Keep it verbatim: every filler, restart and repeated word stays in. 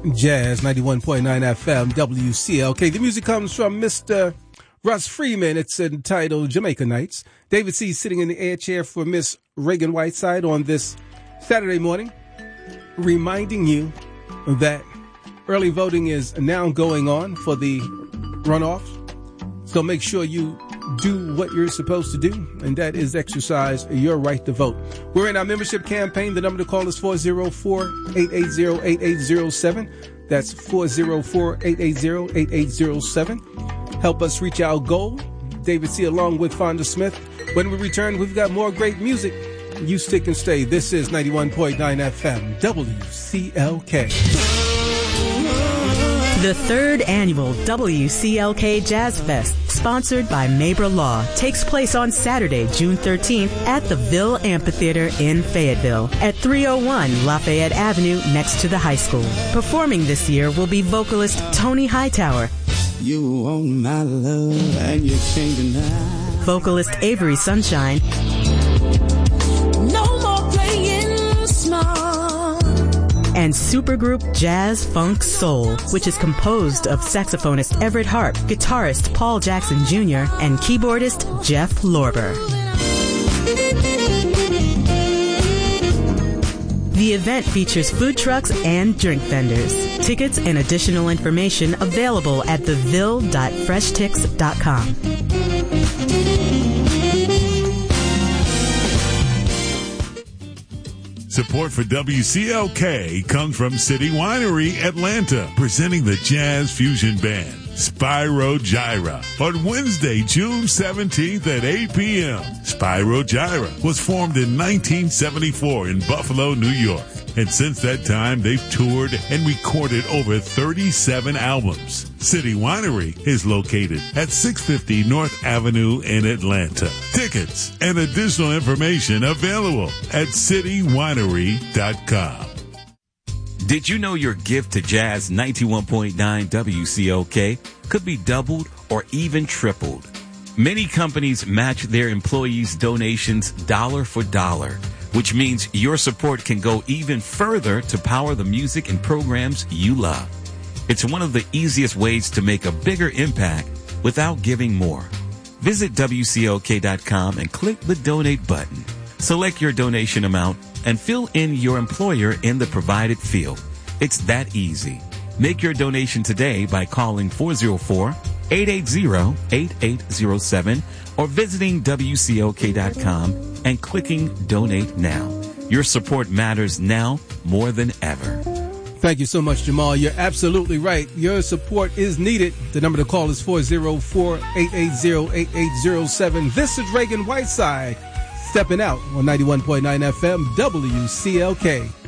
Jazz ninety-one point nine F M, W C L K. The music comes from Mister Russ Freeman. It's entitled Jamaica Nights. David C. sitting in the air chair for Miss Reagan Whiteside on this Saturday morning, reminding you that early voting is now going on for the runoffs. So make sure you do what you're supposed to do, and that is exercise your right to vote. We're in our membership campaign. The number to call is four oh four, eight eight zero, eight eight zero seven. That's four oh four, eight eight zero, eight eight zero seven. Help us reach our goal. David C. along with Fonda Smith. When we return, we've got more great music. You stick and stay. This is ninety-one point nine F M, W C L K. The third annual W C L K Jazz Fest, sponsored by Mabra Law, takes place on Saturday, June thirteenth at the Ville Amphitheater in Fayetteville at three oh one Lafayette Avenue next to the high school. Performing this year will be vocalist Tony Hightower, you want my love and you can't deny, vocalist Avery Sunshine, no more playing small, and supergroup Jazz Funk Soul, which is composed of saxophonist Everett Harp, guitarist Paul Jackson Junior, and keyboardist Jeff Lorber. The event features food trucks and drink vendors. Tickets and additional information available at the ville dot fresh tix dot com. Support for W C L K comes from City Winery, Atlanta, presenting the Jazz Fusion Band, Spyro Gyra, on Wednesday, June seventeenth at eight p.m. Spyro Gyra was formed in nineteen seventy-four in Buffalo, New York. And since that time, they've toured and recorded over thirty-seven albums. City Winery is located at six fifty North Avenue in Atlanta. Tickets and additional information available at city winery dot com. Did you know your gift to Jazz ninety-one point nine W C L K could be doubled or even tripled? Many companies match their employees' donations dollar for dollar, which means your support can go even further to power the music and programs you love. It's one of the easiest ways to make a bigger impact without giving more. Visit W C L K dot com and click the donate button. Select your donation amount and fill in your employer in the provided field. It's that easy. Make your donation today by calling four oh four, eight eight zero, eight eight zero seven or visiting W C L K dot com and clicking Donate Now. Your support matters now more than ever. Thank you so much, Jamal. You're absolutely right. Your support is needed. The number to call is four oh four, eight eight zero, eight eight zero seven. This is Reagan Whiteside stepping out on ninety-one point nine F M, W C L K.